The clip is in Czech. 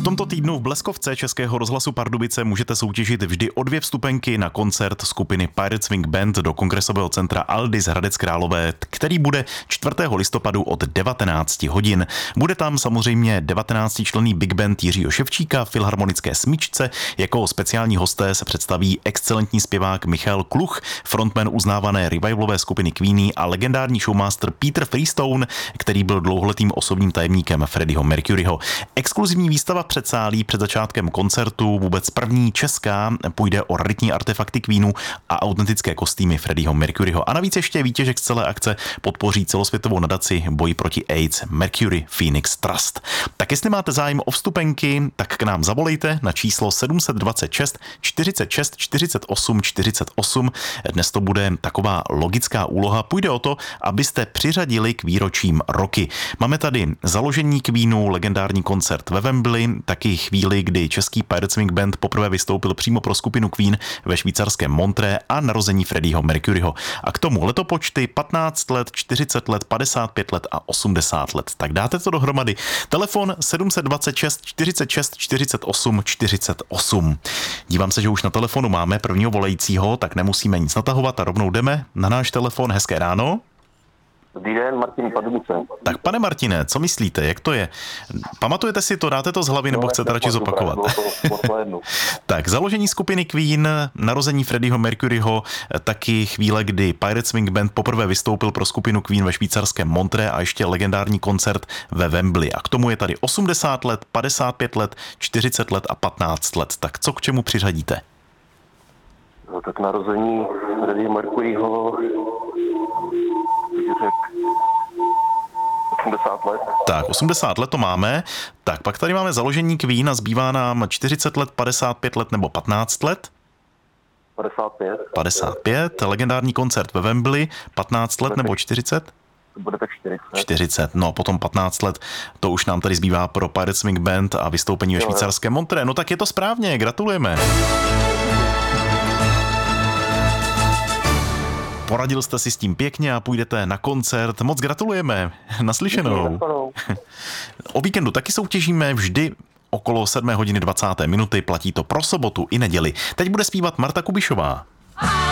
tomto týdnu v Bleskovce Českého rozhlasu Pardubice můžete soutěžit vždy o 2 vstupenky na koncert skupiny Pirate Swing Band do kongresového centra Aldy z Hradec Králové, který bude 4. listopadu od 19 hodin. Bude tam samozřejmě 19členný big band Jiřího Ševčíka, filharmonické smyčce. Jako speciální hosté se představí excelentní zpěvák Michal Kluch, frontman uznávané revivalové skupiny Queenie a legendární showmaster Peter Freestone, který byl dlouholetým osobním tajemníkem Freddieho Mercuryho. Exkluzivní výstava v předsálí před začátkem koncertu, vůbec první česká, půjde o raritní artefakty Queenu a autentické kostýmy Freddieho Mercuryho. A navíc ještě výtěžek z celé akce podpoří celosvětovou nadaci boji proti AIDS Mercury Phoenix Trust. Tak jestli máte zájem o vstupenky, tak k nám zavolejte na číslo 726 46 48 48. Dnes to bude taková logická úloha. Půjde o to, abyste přiřadili k výročím roky. Máme tady založení Queenu, legendární koncert ve Wembley, taky chvíli, kdy český Pirate Swing Band poprvé vystoupil přímo pro skupinu Queen ve švýcarském Montré a narození Freddieho Mercuryho. A k tomu letopočty 15 let, 40 let, 55 let a 80 let. Tak dáte to dohromady. Telefon 726 46 48 48. Dívám se, že už na telefonu máme prvního volajícího, tak nemusíme nic natahovat a rovnou jdeme na náš telefon. Hezké ráno. Dobrý den, Martin Pardubice. Tak pane Martine, co myslíte, jak to je? Pamatujete si to, dáte to z hlavy, nebo chcete radši zopakovat? Tak, založení skupiny Queen, narození Freddieho Mercuryho, taky chvíle, kdy Pirate Swing Band poprvé vystoupil pro skupinu Queen ve švýcarském Montré a ještě legendární koncert ve Wembley. A k tomu je tady 80 let, 55 let, 40 let a 15 let. Tak co k čemu přiřadíte? No, tak narození Freddie Mercuryho, 80 let. Tak, 80 let to máme. Tak, pak tady máme založení Queen a zbývá nám 40 let, 55 let nebo 15 let. 55. 55, legendární koncert ve Wembley, 15 let nebo 40? To bude tak 40. 40, no potom 15 let, to už nám tady zbývá pro Pirate Swing Band a vystoupení ve švýcarském Montré. No tak je to správně, gratulujeme. Poradil jste si s tím pěkně a půjdete na koncert. Moc gratulujeme. Naslyšenou. O víkendu taky soutěžíme vždy okolo 7 hodiny 20 minuty. Platí to pro sobotu i neděli. Teď bude zpívat Marta Kubišová.